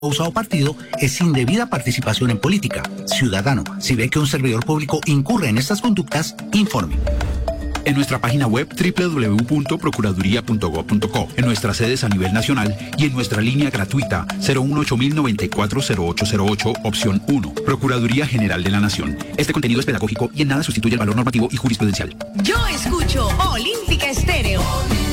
causa o partido es indebida participación en política. Ciudadano, si ve que un servidor público incurre en estas conductas, informe. En nuestra página web www.procuraduría.gov.co, en nuestras sedes a nivel nacional y en nuestra línea gratuita 018-094-0808, opción 1. Procuraduría General de la Nación. Este contenido es pedagógico y en nada sustituye el valor normativo y jurisprudencial. Yo escucho Olímpica Estéreo.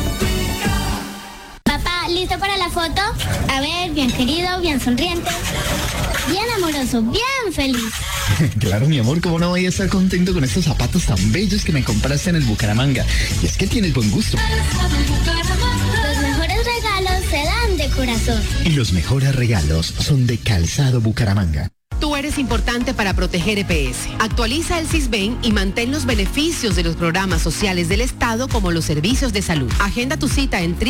Papá, ¿listo para la foto? A ver, bien querido, bien sonriente, bien amoroso, bien feliz. Claro, mi amor, ¿cómo no voy a estar contento con estos zapatos tan bellos que me compraste en el Bucaramanga? Y es que tienes buen gusto. Los mejores regalos se dan de corazón. Y los mejores regalos son de Calzado Bucaramanga. Tú eres importante para proteger EPS. Actualiza el Sisbén y mantén los beneficios de los programas sociales del Estado como los servicios de salud. Agenda tu cita en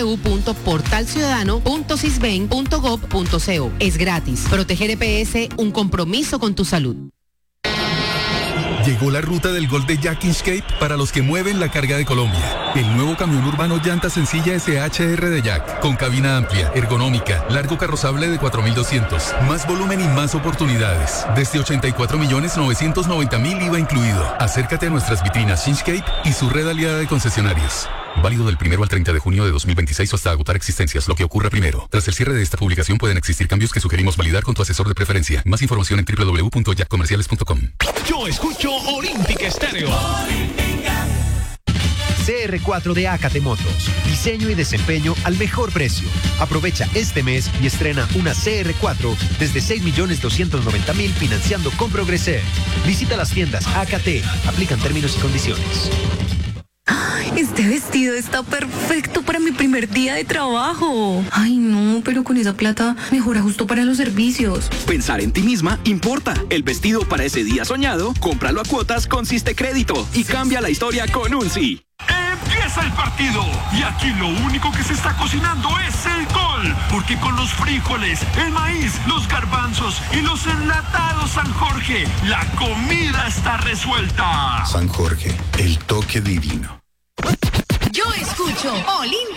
www.portalciudadano.sisben.gov.co. Es gratis. Proteger EPS, un compromiso con tu salud. Llegó la ruta del Gol de Jack Inchcape para los que mueven la carga de Colombia. El nuevo camión urbano llanta sencilla SHR de Jack, con cabina amplia, ergonómica, largo carrozable de 4.200, más volumen y más oportunidades. Desde 84.990.000 IVA incluido. Acércate a nuestras vitrinas Inchcape y su red aliada de concesionarios. Válido del 1 al 30 de junio de 2026 o hasta agotar existencias, lo que ocurra primero. Tras el cierre de esta publicación pueden existir cambios que sugerimos validar con tu asesor de preferencia. Más información en www.jackcomerciales.com. Yo escucho Olímpica Estéreo. CR4 de Acate Motors. Diseño y desempeño al mejor precio. Aprovecha este mes y estrena una CR4 desde 6.290.000 financiando con Progreser. Visita las tiendas Acate. Aplican términos y condiciones. Este vestido está perfecto para mi primer día de trabajo. Ay, no, pero con esa plata mejor ajusto para los servicios. Pensar en ti misma importa. El vestido para ese día soñado, cómpralo a cuotas con Siste Crédito y cambia la historia con un sí. Empieza el partido y aquí lo único que se está cocinando es el gol, porque con los frijoles, el maíz, los garbanzos y los enlatados San Jorge, la comida está resuelta. San Jorge, el toque divino. Yo escucho Olímpica.